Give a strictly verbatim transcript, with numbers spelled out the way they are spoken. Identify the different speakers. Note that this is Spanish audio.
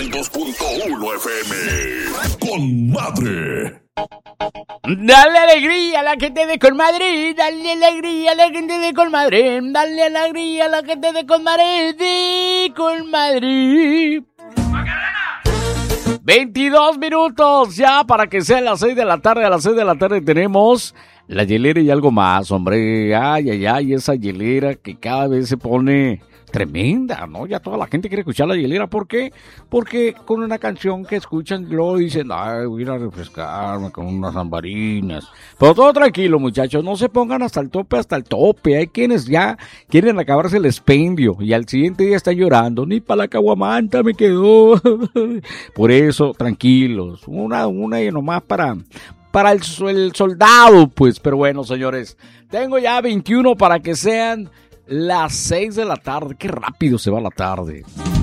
Speaker 1: y dos punto uno F M. Con madre.
Speaker 2: Dale alegría a la gente de Colmadre, dale alegría a la gente de Colmadre, dale alegría a la gente de Colmadre, de Colmadre. veintidós minutos ya para que sea las seis de la tarde. A las seis de la tarde tenemos la hielera y algo más, hombre. Ay, ay, ay, esa hielera que cada vez se pone tremenda, ¿no? Ya toda la gente quiere escuchar la hielera. ¿Por qué? Porque con una canción que escuchan luego dicen, ay, voy a ir a refrescarme con unas ambarinas. Pero todo tranquilo, muchachos, no se pongan hasta el tope, hasta el tope. Hay quienes ya quieren acabarse el expendio y al siguiente día están llorando, ni para la caguamanta me quedó. Por eso, tranquilos, una, una y nomás para... para el, el soldado, pues. Pero bueno, señores, tengo ya veintiuno para que sean las seis de la tarde. Qué rápido se va la tarde.